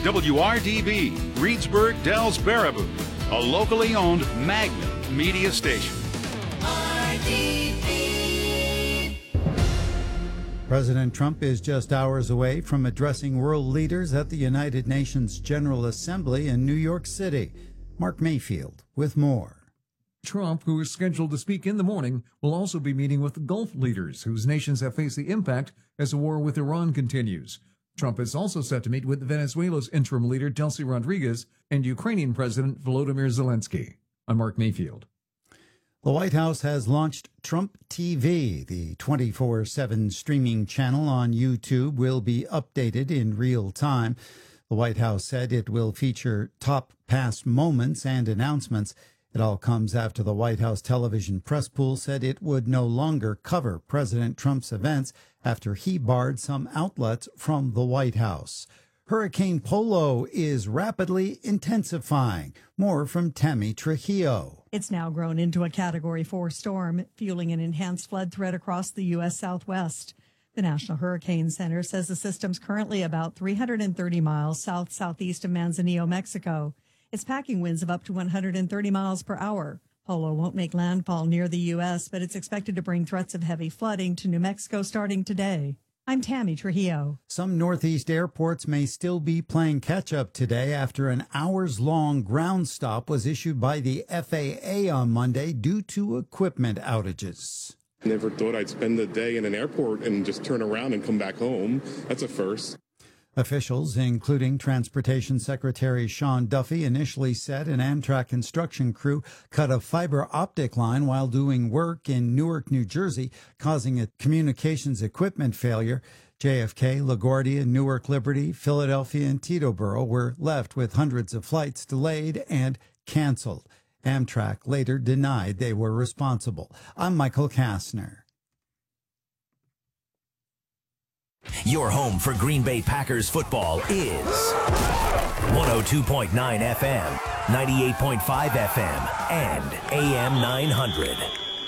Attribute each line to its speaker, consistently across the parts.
Speaker 1: WRDB, Reedsburg, Dells, Baraboo, a locally owned Magnum media station.
Speaker 2: President Trump is just hours away from addressing world leaders at the United Nations General Assembly in New York City. Mark Mayfield with more.
Speaker 3: Trump, who is scheduled to speak in the morning, will also be meeting with Gulf leaders whose nations have faced the impact as the war with Iran continues. Trump is also set to meet with Venezuela's interim leader, Delcy Rodriguez, and Ukrainian President Volodymyr Zelensky. I'm Mark Mayfield.
Speaker 2: The White House has launched Trump TV. The 24/7 streaming channel on YouTube will be updated in real time. The White House said it will feature top past moments and announcements. It all comes after the White House television press pool said it would no longer cover President Trump's events after he barred some outlets from the White House. Hurricane Polo is rapidly intensifying. More from Tammy Trujillo.
Speaker 4: It's now grown into a Category 4 storm, fueling an enhanced flood threat across the U.S. Southwest. The National Hurricane Center says the system's currently about 330 miles south-southeast of Manzanillo, Mexico. It's packing winds of up to 130 miles per hour. Polo won't make landfall near the U.S., but it's expected to bring threats of heavy flooding to New Mexico starting today. I'm Tammy Trujillo.
Speaker 2: Some Northeast airports may still be playing catch-up today after an hours-long ground stop was issued by the FAA on Monday due to equipment outages.
Speaker 5: Never thought I'd spend the day in an airport and just turn around and come back home. That's a first.
Speaker 2: Officials, including Transportation Secretary Sean Duffy, initially said an Amtrak construction crew cut a fiber optic line while doing work in Newark, New Jersey, causing a communications equipment failure. JFK, LaGuardia, Newark Liberty, Philadelphia, and Teterboro were left with hundreds of flights delayed and canceled. Amtrak later denied they were responsible. I'm Michael Kastner.
Speaker 6: Your home for Green Bay Packers football is 102.9 FM, 98.5 FM, and AM 900.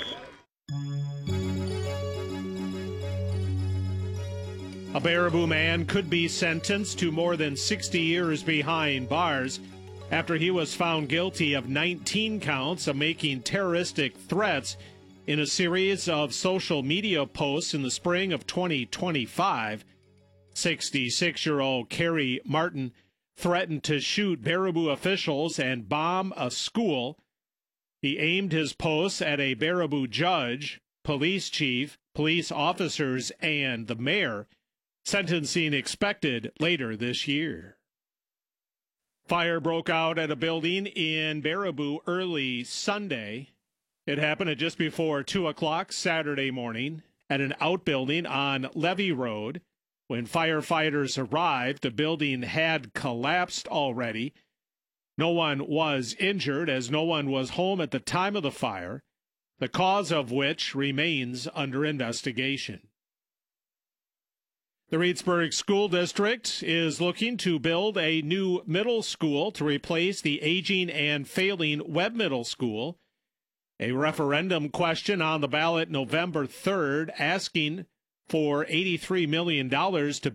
Speaker 7: A Baraboo man could be sentenced to more than 60 years behind bars after he was found guilty of 19 counts of making terroristic threats in a series of social media posts in the spring of 2025. 66-year-old Kerry Martin threatened to shoot Baraboo officials and bomb a school. He aimed his posts at a Baraboo judge, police chief, police officers, and the mayor. Sentencing expected later this year. Fire broke out at a building in Baraboo early Sunday. It happened at just before 2 o'clock Saturday morning at an outbuilding on Levy Road. When firefighters arrived, the building had collapsed already. No one was injured, as no one was home at the time of the fire, the cause of which remains under investigation. The Reedsburg School District is looking to build a new middle school to replace the aging and failing Webb Middle School. A referendum question on the ballot November 3rd asking for $83 million to